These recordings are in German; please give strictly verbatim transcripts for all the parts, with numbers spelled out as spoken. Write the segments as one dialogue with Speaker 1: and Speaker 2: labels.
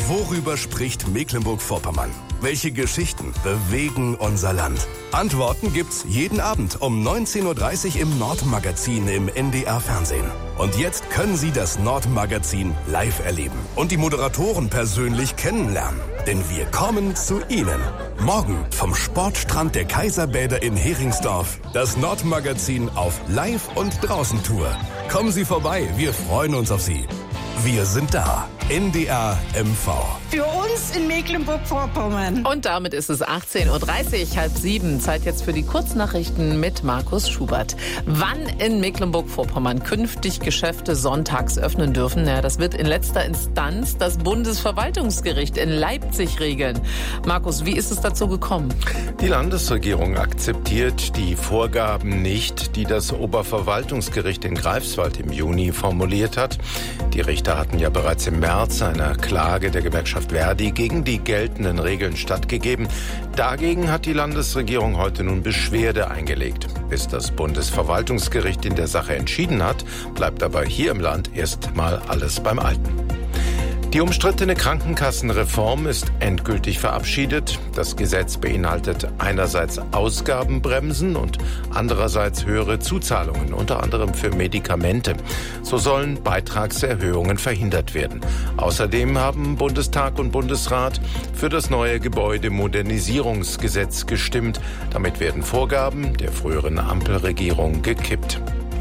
Speaker 1: Worüber spricht Mecklenburg-Vorpommern? Welche Geschichten bewegen unser Land? Antworten gibt's jeden Abend um neunzehn Uhr dreißig im Nordmagazin im N D R-Fernsehen. Und jetzt können Sie das Nordmagazin live erleben und die Moderatoren persönlich kennenlernen. Denn wir kommen zu Ihnen. Morgen vom Sportstrand der Kaiserbäder in Heringsdorf. Das Nordmagazin auf Live- und Draußen-Tour. Kommen Sie vorbei, wir freuen uns auf Sie. Wir sind da. N D R M V.
Speaker 2: Für uns in Mecklenburg-Vorpommern.
Speaker 3: Und damit ist es achtzehn Uhr dreißig, halb sieben. Zeit jetzt für die Kurznachrichten mit Markus Schubert. Wann in Mecklenburg-Vorpommern künftig Geschäfte sonntags öffnen dürfen, ja, das wird in letzter Instanz das Bundesverwaltungsgericht in Leipzig regeln. Markus, wie ist es dazu gekommen?
Speaker 4: Die Landesregierung akzeptiert die Vorgaben nicht, die das Oberverwaltungsgericht in Greifswald im Juni formuliert hat. Die Richter hatten ja bereits im März einer Klage der Gewerkschaft Verdi gegen die geltenden Regeln stattgegeben. Dagegen hat die Landesregierung heute nun Beschwerde eingelegt. Bis das Bundesverwaltungsgericht in der Sache entschieden hat, bleibt aber hier im Land erst mal alles beim Alten. Die umstrittene Krankenkassenreform ist endgültig verabschiedet. Das Gesetz beinhaltet einerseits Ausgabenbremsen und andererseits höhere Zuzahlungen, unter anderem für Medikamente. So sollen Beitragserhöhungen verhindert werden. Außerdem haben Bundestag und Bundesrat für das neue Gebäudemodernisierungsgesetz gestimmt. Damit werden Vorgaben der früheren Ampelregierung gekippt.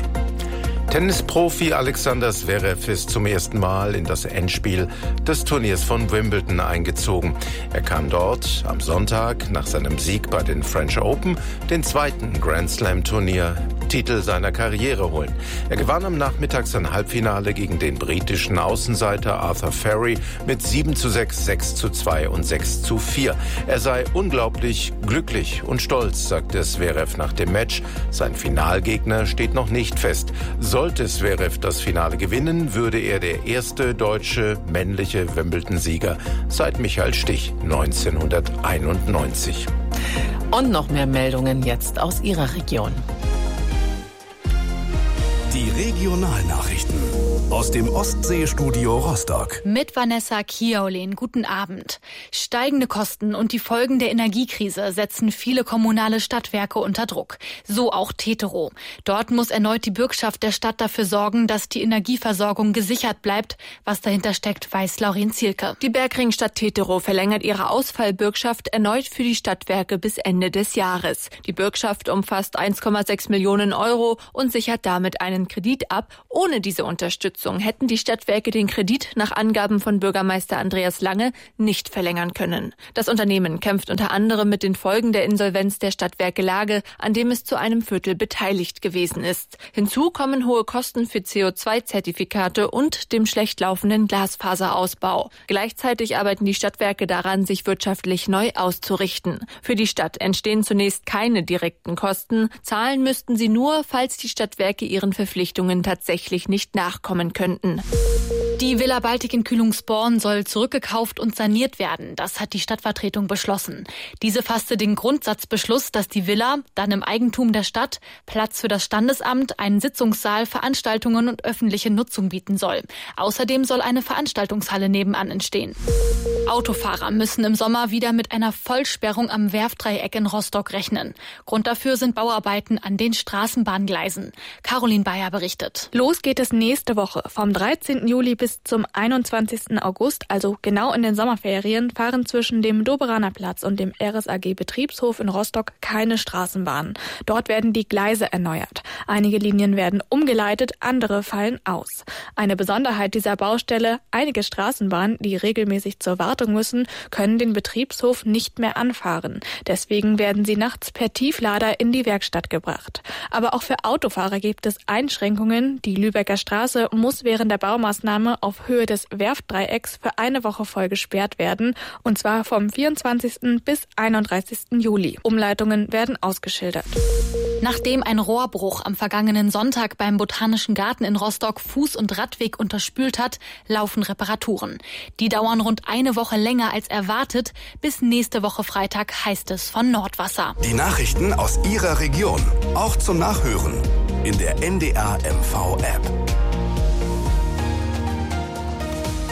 Speaker 4: Tennisprofi Alexander Zverev ist zum ersten Mal in das Endspiel des Turniers von Wimbledon eingezogen. Er kann dort am Sonntag nach seinem Sieg bei den French Open den zweiten Grand Slam Turnier Titel seiner Karriere holen. Er gewann am Nachmittag sein Halbfinale gegen den britischen Außenseiter Arthur Ferry mit sieben zu sechs, sechs zu zwei und sechs zu vier. Er sei unglaublich glücklich und stolz, sagte Zverev nach dem Match. Sein Finalgegner steht noch nicht fest. Sollte Zverev das Finale gewinnen, würde er der erste deutsche männliche Wimbledon-Sieger seit Michael Stich neunzehnhunderteinundneunzig.
Speaker 3: Und noch mehr Meldungen jetzt aus Ihrer Region.
Speaker 1: Die Regionalnachrichten aus dem Ostseestudio Rostock.
Speaker 5: Mit Vanessa Kiaulin, guten Abend. Steigende Kosten und die Folgen der Energiekrise setzen viele kommunale Stadtwerke unter Druck. So auch Teterow. Dort muss erneut die Bürgschaft der Stadt dafür sorgen, dass die Energieversorgung gesichert bleibt. Was dahinter steckt, weiß Laurin Zielke.
Speaker 6: Die Bergringstadt Teterow verlängert ihre Ausfallbürgschaft erneut für die Stadtwerke bis Ende des Jahres. Die Bürgschaft umfasst eins Komma sechs Millionen Euro und sichert damit einen Kredit ab. Ohne diese Unterstützung hätten die Stadtwerke den Kredit nach Angaben von Bürgermeister Andreas Lange nicht verlängern können. Das Unternehmen kämpft unter anderem mit den Folgen der Insolvenz der Stadtwerke Lage, an dem es zu einem Viertel beteiligt gewesen ist. Hinzu kommen hohe Kosten für C O zwei Zertifikate und dem schlecht laufenden Glasfaserausbau. Gleichzeitig arbeiten die Stadtwerke daran, sich wirtschaftlich neu auszurichten. Für die Stadt entstehen zunächst keine direkten Kosten. Zahlen müssten sie nur, falls die Stadtwerke ihren Verpflichtungen tatsächlich nicht nachkommen könnten.
Speaker 5: Die Villa Baltic in Kühlungsborn soll zurückgekauft und saniert werden. Das hat die Stadtvertretung beschlossen. Diese fasste den Grundsatzbeschluss, dass die Villa, dann im Eigentum der Stadt, Platz für das Standesamt, einen Sitzungssaal, Veranstaltungen und öffentliche Nutzung bieten soll. Außerdem soll eine Veranstaltungshalle nebenan entstehen. Autofahrer müssen im Sommer wieder mit einer Vollsperrung am Werftdreieck in Rostock rechnen. Grund dafür sind Bauarbeiten an den Straßenbahngleisen. Caroline Bayer berichtet.
Speaker 7: Los geht es nächste Woche. Vom dreizehnten Juli bis zum einundzwanzigsten August, also genau in den Sommerferien, fahren zwischen dem Doberaner Platz und dem R S A G Betriebshof in Rostock keine Straßenbahnen. Dort werden die Gleise erneuert. Einige Linien werden umgeleitet, andere fallen aus. Eine Besonderheit dieser Baustelle: einige Straßenbahnen, die regelmäßig zur Wartung müssen, können den Betriebshof nicht mehr anfahren. Deswegen werden sie nachts per Tieflader in die Werkstatt gebracht. Aber auch für Autofahrer gibt es Einschränkungen. Die Lübecker Straße muss während der Baumaßnahme auf Höhe des Werftdreiecks für eine Woche voll gesperrt werden, und zwar vom vierundzwanzigsten bis einunddreißigsten Juli. Umleitungen werden ausgeschildert.
Speaker 5: Nachdem ein Rohrbruch am vergangenen Sonntag beim Botanischen Garten in Rostock Fuß- und Radweg unterspült hat, laufen Reparaturen. Die dauern rund eine Woche länger als erwartet. Bis nächste Woche Freitag, heißt es von Nordwasser.
Speaker 1: Die Nachrichten aus Ihrer Region, auch zum Nachhören in der N D R M V App.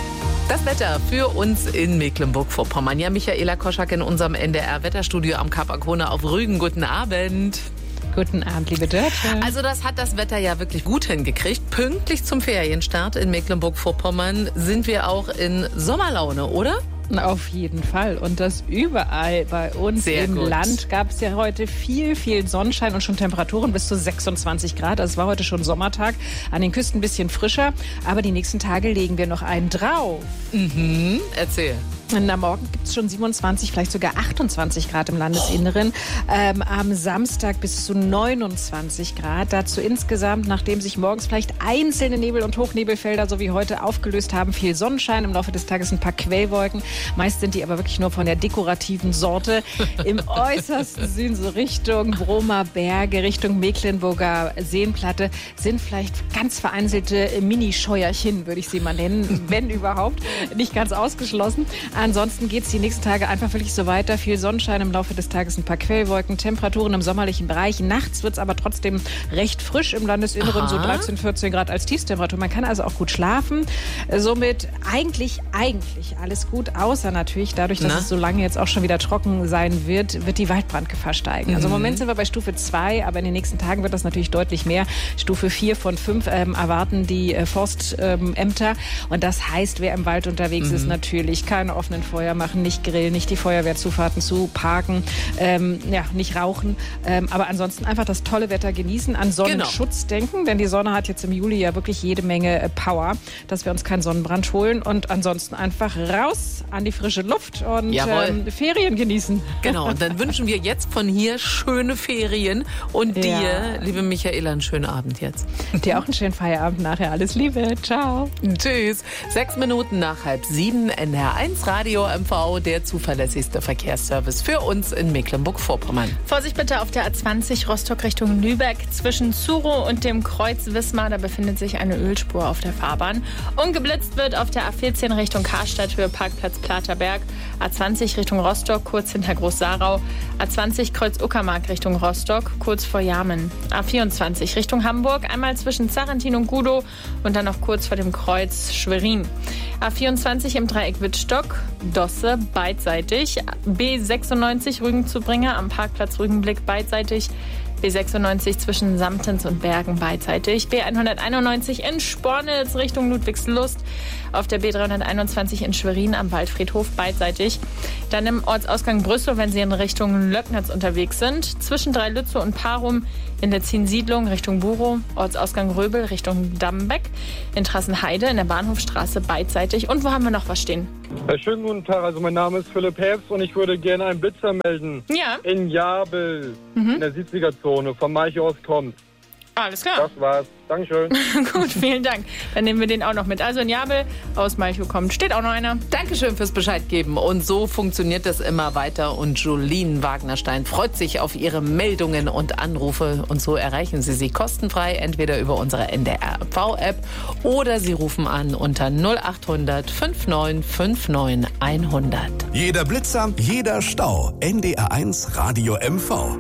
Speaker 3: Das Wetter für uns in Mecklenburg-Vorpommern. Ja, Michaela Koschak in unserem N D R-Wetterstudio am Kap Arkona auf Rügen. Guten Abend.
Speaker 8: Guten Abend, liebe Dörte.
Speaker 3: Also das hat das Wetter ja wirklich gut hingekriegt. Pünktlich zum Ferienstart in Mecklenburg-Vorpommern sind wir auch in Sommerlaune, oder?
Speaker 8: Auf jeden Fall. Und das überall bei uns
Speaker 3: Sehr
Speaker 8: im
Speaker 3: gut.
Speaker 8: Land gab es ja heute viel, viel Sonnenschein und schon Temperaturen bis zu sechsundzwanzig Grad. Also es war heute schon Sommertag. An den Küsten ein bisschen frischer. Aber die nächsten Tage legen wir noch einen drauf.
Speaker 3: Mhm. Erzähl.
Speaker 8: Na, morgen gibt es schon siebenundzwanzig, vielleicht sogar achtundzwanzig Grad im Landesinneren. Ähm, am Samstag bis zu neunundzwanzig Grad. Dazu insgesamt, nachdem sich morgens vielleicht einzelne Nebel- und Hochnebelfelder, so wie heute, aufgelöst haben, viel Sonnenschein. Im Laufe des Tages ein paar Quellwolken. Meist sind die aber wirklich nur von der dekorativen Sorte. Im äußersten Süden, so Richtung Bromer Berge, Richtung Mecklenburger Seenplatte, sind vielleicht ganz vereinzelte Mini-Scheuerchen, würde ich sie mal nennen, wenn überhaupt. Nicht ganz ausgeschlossen. Ansonsten geht es die nächsten Tage einfach wirklich so weiter. Viel Sonnenschein, im Laufe des Tages ein paar Quellwolken, Temperaturen im sommerlichen Bereich. Nachts wird es aber trotzdem recht frisch im Landesinneren,
Speaker 3: Aha.
Speaker 8: so dreizehn, vierzehn Grad als Tiefstemperatur. Man kann also auch gut schlafen. Somit eigentlich, eigentlich alles gut, außer natürlich dadurch, dass
Speaker 3: Na?
Speaker 8: es so lange jetzt auch schon wieder trocken sein wird, wird die Waldbrandgefahr steigen. Also im Moment sind wir bei Stufe zwei, aber in den nächsten Tagen wird das natürlich deutlich mehr. Stufe vier von fünf ähm, erwarten die äh, Forstämter. Und das heißt, wer im Wald unterwegs
Speaker 3: Mhm.
Speaker 8: ist, natürlich keine offenen Feuer machen, nicht grillen, nicht die Feuerwehrzufahrten zu parken, ähm, ja, nicht rauchen. Ähm, aber ansonsten einfach das tolle Wetter genießen, an Sonnenschutz
Speaker 3: Genau.
Speaker 8: denken, denn die Sonne hat jetzt im Juli ja wirklich jede Menge äh, Power, dass wir uns keinen Sonnenbrand holen und ansonsten einfach raus an die frische Luft und ähm, Ferien genießen.
Speaker 3: Genau, und dann wünschen wir jetzt von hier schöne Ferien und
Speaker 8: Ja.
Speaker 3: dir, liebe Michaela, einen schönen Abend jetzt.
Speaker 8: Dir auch einen schönen Feierabend nachher. Alles Liebe. Ciao.
Speaker 3: Tschüss. Sechs Minuten nach halb sieben, N D R eins Radio M V, der zuverlässigste Verkehrsservice für uns in Mecklenburg-Vorpommern.
Speaker 7: Vorsicht bitte auf der A zwanzig Rostock Richtung Lübeck. Zwischen Zuro und dem Kreuz Wismar, da befindet sich eine Ölspur auf der Fahrbahn. Und geblitzt wird auf der A vierzehn Richtung Karstadt, Höhe Parkplatz Platerberg. A zwanzig Richtung Rostock, kurz hinter Groß-Sarau. A zwanzig Kreuz Uckermark Richtung Rostock, kurz vor Jarmen. A vierundzwanzig Richtung Hamburg, einmal zwischen Zarentin und Gudow und dann noch kurz vor dem Kreuz Schwerin. A vierundzwanzig im Dreieck Wittstock, Dosse beidseitig. B sechsundneunzig Rügen zu Bringer am Parkplatz Rügenblick beidseitig. B sechsundneunzig zwischen Samtens und Bergen beidseitig. B hunderteinundneunzig in Spornitz Richtung Ludwigslust. Auf der B dreihunderteinundzwanzig in Schwerin am Waldfriedhof beidseitig. Dann im Ortsausgang Brüssow, wenn Sie in Richtung Löcknitz unterwegs sind. Zwischen Dreilütze und Parum in der Ziensiedlung Richtung Burow. Ortsausgang Röbel Richtung Dammbeck. In Trassenheide in der Bahnhofstraße beidseitig. Und wo haben wir noch was stehen?
Speaker 9: Ja, schönen guten Tag, also mein Name ist Philipp Herbst und ich würde gerne einen Blitzer melden.
Speaker 7: Ja.
Speaker 9: In Jabel,
Speaker 7: Mhm.
Speaker 9: in der Siebziger-Zone, von Malchow aus kommt.
Speaker 7: Alles klar.
Speaker 9: Das war's. Dankeschön.
Speaker 7: Gut, vielen Dank. Dann nehmen wir den auch noch mit. Also in Jabel aus Malchow kommt. Steht auch noch einer.
Speaker 3: Dankeschön fürs Bescheid geben. Und so funktioniert es immer weiter. Und Jolien Wagnerstein freut sich auf Ihre Meldungen und Anrufe. Und so erreichen Sie sie kostenfrei, entweder über unsere N D R V-App oder Sie rufen an unter null acht hundert neunundfünfzig neunundfünfzig hundert.
Speaker 1: Jeder Blitzer, jeder Stau. N D R eins Radio M V.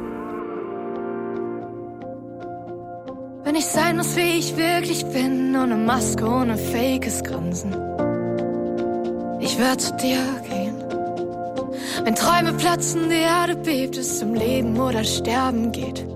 Speaker 10: Wenn ich sein muss, wie ich wirklich bin, ohne Maske, ohne fakes Grinsen. Ich werd zu dir gehen. Wenn Träume platzen, die Erde bebt, es um Leben oder Sterben geht.